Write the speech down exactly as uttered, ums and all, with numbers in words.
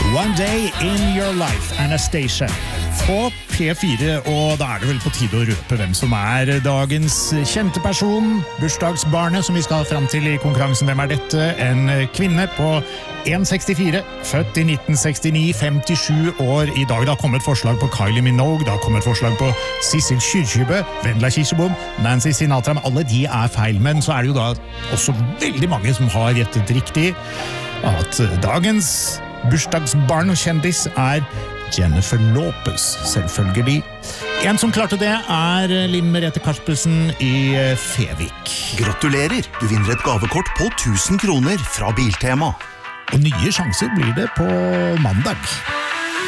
One Day in Your Life, Anastacia på P fire, og da er det vel på tide å røpe hvem som er dagens kjente person, bursdagsbarnet som vi skal fram til i konkurransen. Hvem er dette? En kvinne på en komma sekstifire, født i nitten sekstini, femtisju år i dag. Det har kommet forslag på Kylie Minogue, det har kommet forslag på Sissel Kyrkjebø, Vendela Kirsebom, Nancy Sinatra, men alle de er feil. Men så er det jo da også veldig mange som har gjettet riktig at dagens bursdagsbarn og kjendis er Jennifer Lopez, selvfølgelig. En som klarte det er Linn Merete Karspelsen i Fevik. Gratulerer, du vinner et gavekort på tusen kroner fra Biltema. Og nye sjanser blir det på mandag.